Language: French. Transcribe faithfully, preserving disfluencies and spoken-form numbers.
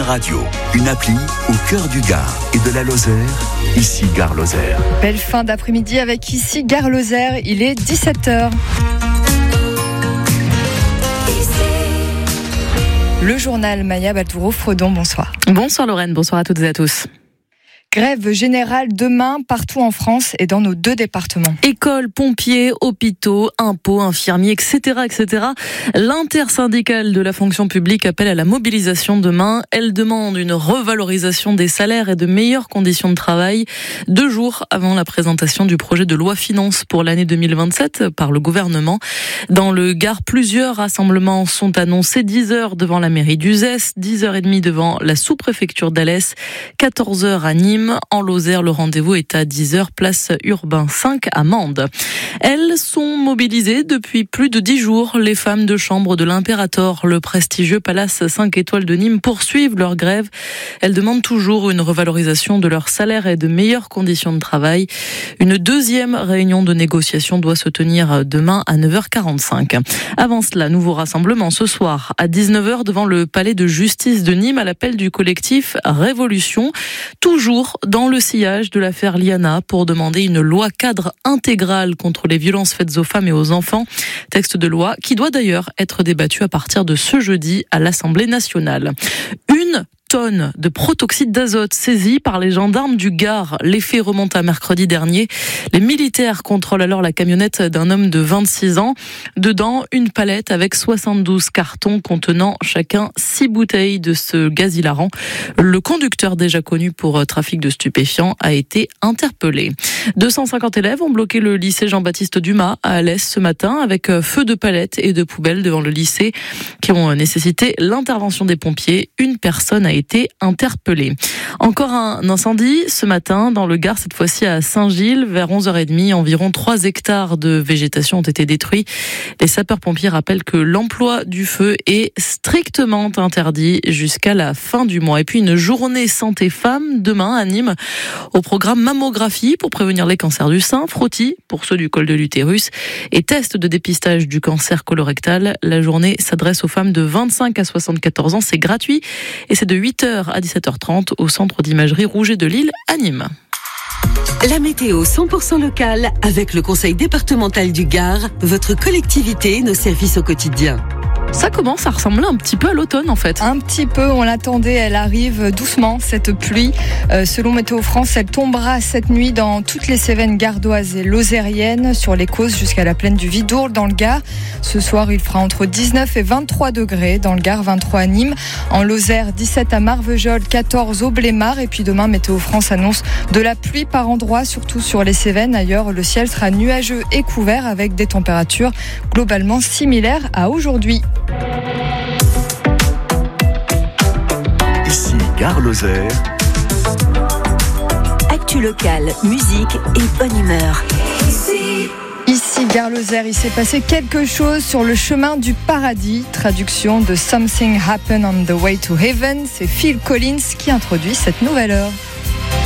Radio, une appli au cœur du Gard et de la Lozère, ici Gare Lozère. Belle fin d'après-midi avec ici Gare Lozère, il est dix-sept heures. Le journal Maya Baltouro-Fredon, bonsoir. Bonsoir Lorraine, bonsoir à toutes et à tous. Grève générale demain partout en France et dans nos deux départements. Écoles, pompiers, hôpitaux, impôts, infirmiers, et cetera, et cetera. L'intersyndicale de la fonction publique appelle à la mobilisation demain. Elle demande une revalorisation des salaires et de meilleures conditions de travail, deux jours avant la présentation du projet de loi finances pour l'année deux mille vingt-sept par le gouvernement. Dans le Gard, plusieurs rassemblements sont annoncés. dix heures devant la mairie d'Uzès, dix heures trente devant la sous-préfecture d'Alès, quatorze heures à Nîmes. En Lozère, le rendez-vous est à dix heures, place Urbain cinq à Mende. Elles sont mobilisées depuis plus de dix jours. Les femmes de chambre de l'Impérator, le prestigieux palace cinq étoiles de Nîmes, poursuivent leur grève. Elles demandent toujours une revalorisation de leur salaire et de meilleures conditions de travail. Une deuxième réunion de négociation doit se tenir demain à neuf heures quarante-cinq. Avant cela, nouveau rassemblement ce soir à dix-neuf heures devant le palais de justice de Nîmes à l'appel du collectif Révolution. Toujours dans le sillage de l'affaire Liana pour demander une loi cadre intégrale contre les violences faites aux femmes et aux enfants. Texte de loi qui doit d'ailleurs être débattu à partir de ce jeudi à l'Assemblée nationale. Une tonnes de protoxyde d'azote saisie par les gendarmes du Gard. Les faits remontent à mercredi dernier. Les militaires contrôlent alors la camionnette d'un homme de vingt-six ans. Dedans, une palette avec soixante-douze cartons contenant chacun six bouteilles de ce gaz hilarant. Le conducteur, déjà connu pour trafic de stupéfiants, a été interpellé. deux cent cinquante élèves ont bloqué le lycée Jean-Baptiste Dumas à Alès ce matin avec feu de palettes et de poubelles devant le lycée qui ont nécessité l'intervention des pompiers. Une personne a été été interpellé. Encore un incendie ce matin dans le Gard, cette fois-ci à Saint-Gilles, vers onze heures trente. Environ trois hectares de végétation ont été détruits. Les sapeurs-pompiers rappellent que l'emploi du feu est strictement interdit jusqu'à la fin du mois. Et puis une journée santé femmes demain à Nîmes au programme mammographie pour prévenir les cancers du sein, frottis pour ceux du col de l'utérus et test de dépistage du cancer colorectal. La journée s'adresse aux femmes de vingt-cinq à soixante-quatorze ans. C'est gratuit et c'est de huit heures à dix-sept heures trente au centre d'imagerie Rouget de Lille à Nîmes. La météo cent pour cent locale avec le conseil départemental du Gard, votre collectivité, nos services au quotidien. Ça commence à ressembler un petit peu à l'automne en fait. Un petit peu, on l'attendait, elle arrive doucement cette pluie. Euh, selon Météo France, elle tombera cette nuit dans toutes les Cévennes gardoises et lozériennes, sur les Causses jusqu'à la plaine du Vidourle dans le Gard. Ce soir, il fera entre dix-neuf et vingt-trois degrés dans le Gard, vingt-trois à Nîmes. En Lozère, dix-sept à Marvejols, quatorze au Blémard. Et puis demain, Météo France annonce de la pluie par endroits, surtout sur les Cévennes. Ailleurs, le ciel sera nuageux et couvert avec des températures globalement similaires à aujourd'hui. Ici Gare Lozère. Actu locale, musique et bonne humeur. Ici, Ici Gare Lozère, il s'est passé quelque chose sur le chemin du paradis. Traduction de Something Happened on the Way to Heaven. C'est Phil Collins qui introduit cette nouvelle heure.